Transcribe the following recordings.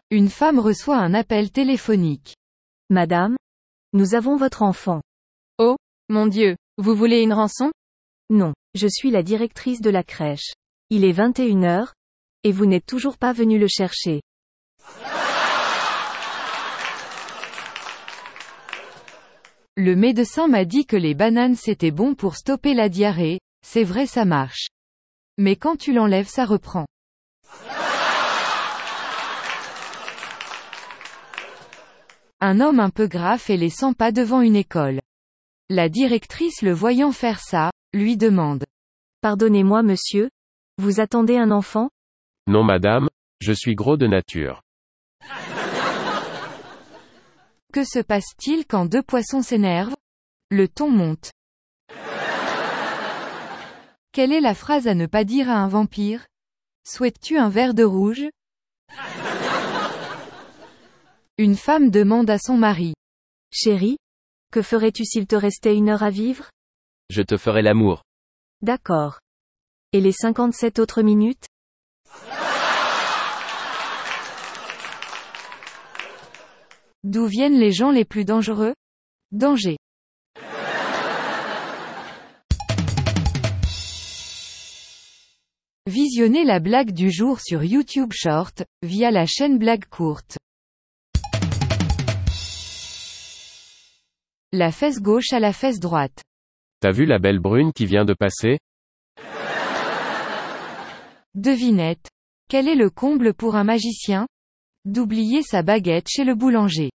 Une femme reçoit un appel téléphonique. Madame, nous avons votre enfant. Oh, mon Dieu, vous voulez une rançon? Non, je suis la directrice de la crèche. Il est 21 heures, et vous n'êtes toujours pas venu le chercher. Le médecin m'a dit que les bananes c'était bon pour stopper la diarrhée, c'est vrai ça marche. Mais quand tu l'enlèves ça reprend. Un homme un peu gras fait les 100 pas devant une école. La directrice le voyant faire ça, lui demande. Pardonnez-moi monsieur, vous attendez un enfant? Non madame, je suis gros de nature. Que se passe-t-il quand deux poissons s'énervent? Le ton monte. Quelle est la phrase à ne pas dire à un vampire? Souhaites-tu un verre de rouge? Une femme demande à son mari. Chérie, que ferais-tu s'il te restait 1 heure à vivre? Je te ferai l'amour. D'accord. Et les 57 autres minutes? D'où viennent les gens les plus dangereux? Danger. Visionnez la blague du jour sur YouTube Short, via la chaîne Blague Courte. La fesse gauche à la fesse droite. T'as vu la belle brune qui vient de passer? Devinette. Quel est le comble pour un magicien? D'oublier sa baguette chez le boulanger.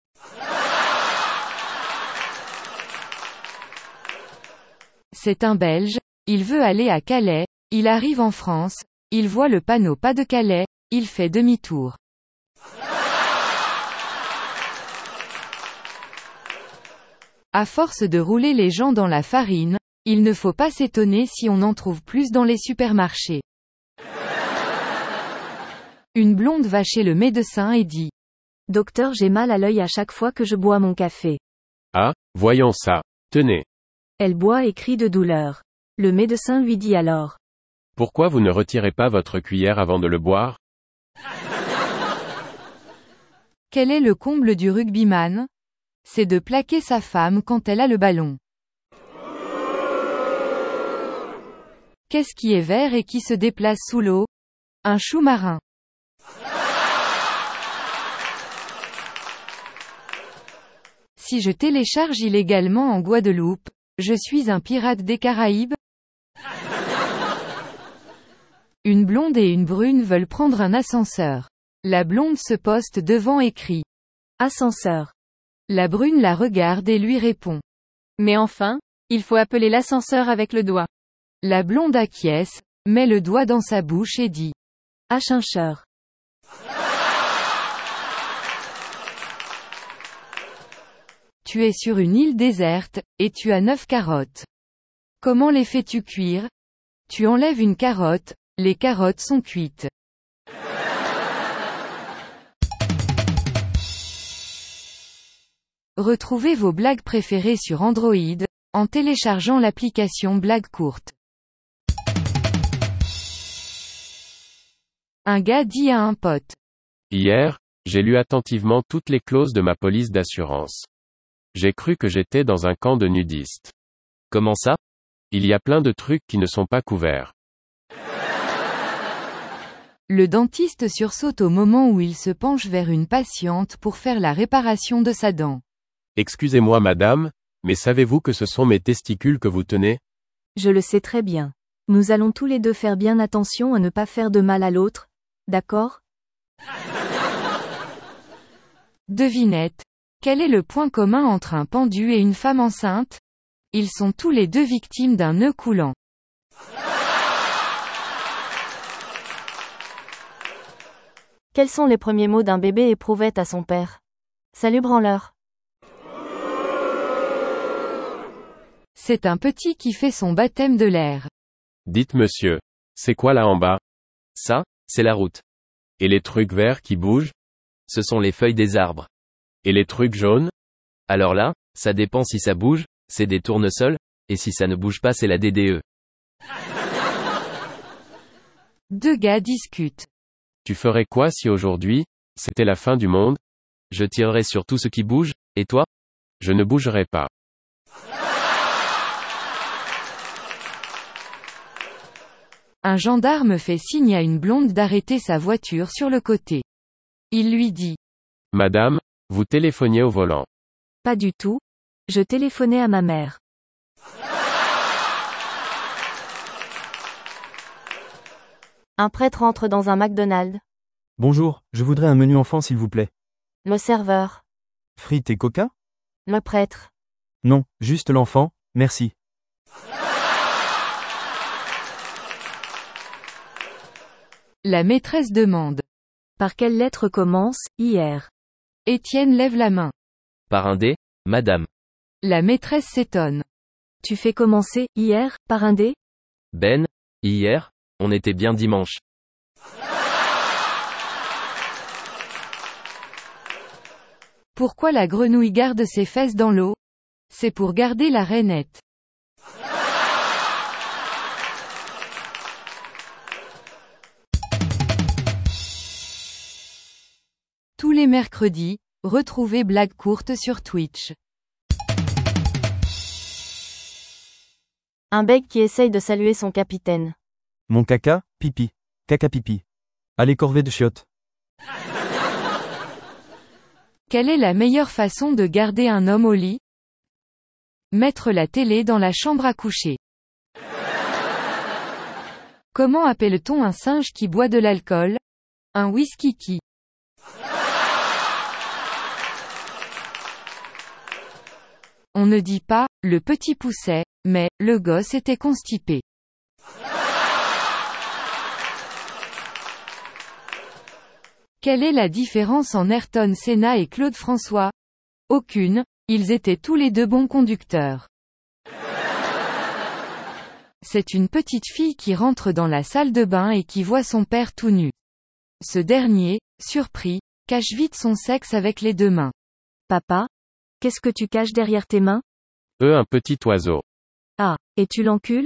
C'est un Belge, il veut aller à Calais, il arrive en France, il voit le panneau pas de Calais, il fait demi-tour. À force de rouler les gens dans la farine, il ne faut pas s'étonner si on en trouve plus dans les supermarchés. Une blonde va chez le médecin et dit. Docteur, j'ai mal à l'œil à chaque fois que je bois mon café. Ah, voyons ça. Tenez. Elle boit et crie de douleur. Le médecin lui dit alors. Pourquoi vous ne retirez pas votre cuillère avant de le boire? Quel est le comble du rugbyman? C'est de plaquer sa femme quand elle a le ballon. Qu'est-ce qui est vert et qui se déplace sous l'eau? Un chou marin. Si je télécharge illégalement en Guadeloupe, je suis un pirate des Caraïbes? Une blonde et une brune veulent prendre un ascenseur. La blonde se poste devant et crie. Ascenseur. La brune la regarde et lui répond. Mais enfin, il faut appeler l'ascenseur avec le doigt. La blonde acquiesce, met le doigt dans sa bouche et dit. Ascenseur. Tu es sur une île déserte, et tu as 9 carottes. Comment les fais-tu cuire? Tu enlèves une carotte, les carottes sont cuites. Retrouvez vos blagues préférées sur Android, en téléchargeant l'application Blague Courte. Un gars dit à un pote. Hier, j'ai lu attentivement toutes les clauses de ma police d'assurance. J'ai cru que j'étais dans un camp de nudistes. Comment ça? Il y a plein de trucs qui ne sont pas couverts. Le dentiste sursaute au moment où il se penche vers une patiente pour faire la réparation de sa dent. Excusez-moi madame, mais savez-vous que ce sont mes testicules que vous tenez? Je le sais très bien. Nous allons tous les deux faire bien attention à ne pas faire de mal à l'autre, d'accord? Devinette. Quel est le point commun entre un pendu et une femme enceinte? Ils sont tous les deux victimes d'un nœud coulant. Quels sont les premiers mots d'un bébé éprouvette à son père? Salut branleur. C'est un petit qui fait son baptême de l'air. Dites monsieur, c'est quoi là en bas? Ça, c'est la route. Et les trucs verts qui bougent? Ce sont les feuilles des arbres. Et les trucs jaunes? Alors là, ça dépend si ça bouge, c'est des tournesols, et si ça ne bouge pas c'est la DDE. Deux gars discutent. Tu ferais quoi si aujourd'hui, C'était la fin du monde? Je tirerai sur tout ce qui bouge, et toi? Je ne bougerai pas. Un gendarme fait signe à une blonde d'arrêter sa voiture sur le côté. Il lui dit. Madame, vous téléphoniez au volant. Pas du tout. Je téléphonais à ma mère. Un prêtre entre dans un McDonald's. Bonjour, je voudrais un menu enfant s'il vous plaît. Le serveur. Frites et coca? Le prêtre. Non, juste l'enfant, merci. La maîtresse demande. Par quelle lettre commence, hier? Étienne lève la main. Par un D, madame. La maîtresse s'étonne. Tu fais commencer, hier, par un D? Ben, hier, on était bien dimanche. Pourquoi la grenouille garde ses fesses dans l'eau? C'est pour garder la rainette. Tous les mercredis, retrouvez Blague courte sur Twitch. Un bec qui essaye de saluer son capitaine. Mon caca, pipi. Caca pipi. Allez corvée de chiottes. Quelle est la meilleure façon de garder un homme au lit? Mettre la télé dans la chambre à coucher. Comment appelle-t-on un singe qui boit de l'alcool? Un whisky. On ne dit pas, le petit poussait, mais, le gosse était constipé. Quelle est la différence en Ayrton Senna et Claude François? Aucune, ils étaient tous les deux bons conducteurs. C'est une petite fille qui rentre dans la salle de bain et qui voit son père tout nu. Ce dernier, surpris, cache vite son sexe avec les deux mains. Papa? Qu'est-ce que tu caches derrière tes mains? Un petit oiseau. Ah, et tu l'encules?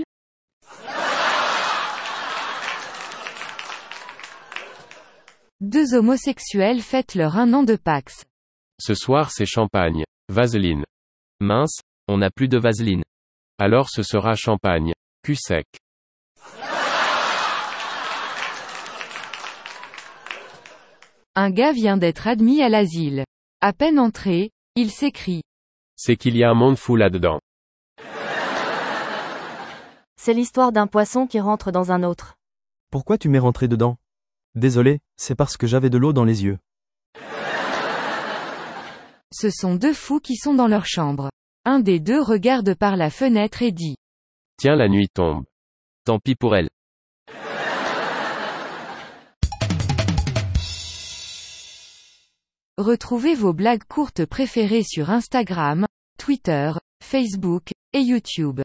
Deux homosexuels fêtent leur 1 an de Pax. Ce soir c'est champagne. Vaseline. Mince, on n'a plus de vaseline. Alors ce sera champagne. Cul sec. Un gars vient d'être admis à l'asile. À peine entré, il s'écrie. C'est qu'il y a un monde fou là-dedans. C'est l'histoire d'un poisson qui rentre dans un autre. Pourquoi tu m'es rentré dedans? Désolé, c'est parce que j'avais de l'eau dans les yeux. Ce sont deux fous qui sont dans leur chambre. Un des deux regarde par la fenêtre et dit. Tiens, la nuit tombe. Tant pis pour elle. Retrouvez vos blagues courtes préférées sur Instagram, Twitter, Facebook, et YouTube.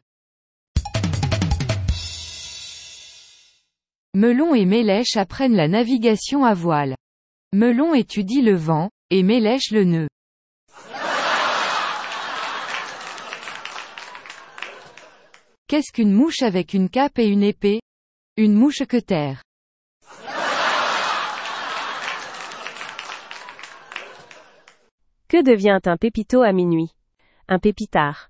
Melon et Mélèche apprennent la navigation à voile. Melon étudie le vent, et Mélèche le nœud. Qu'est-ce qu'une mouche avec une cape et une épée? Une mouche-queutère. Que devient un pépito à minuit? Un pépitard.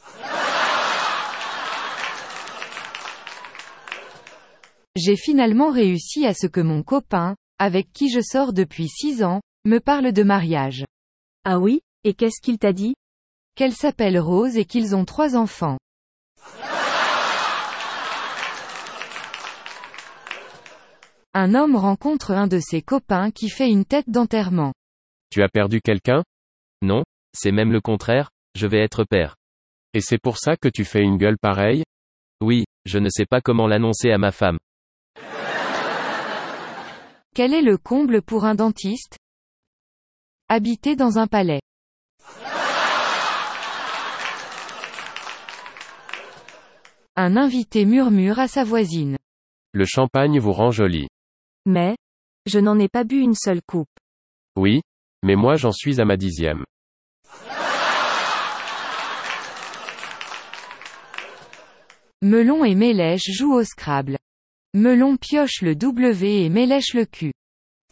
J'ai finalement réussi à ce que mon copain, avec qui je sors depuis 6 ans, me parle de mariage. Ah oui? Et qu'est-ce qu'il t'a dit? Qu'elle s'appelle Rose et qu'ils ont 3 enfants. Un homme rencontre un de ses copains qui fait une tête d'enterrement. Tu as perdu quelqu'un? Non, c'est même le contraire, je vais être père. Et c'est pour ça que tu fais une gueule pareille? Oui, je ne sais pas comment l'annoncer à ma femme. Quel est le comble pour un dentiste? Habiter dans un palais. Un invité murmure à sa voisine. Le champagne vous rend jolie. Mais, je n'en ai pas bu une seule coupe. Oui, mais moi j'en suis à ma 10e. Melon et Mélèche jouent au Scrabble. Melon pioche le W et Mélèche le Q.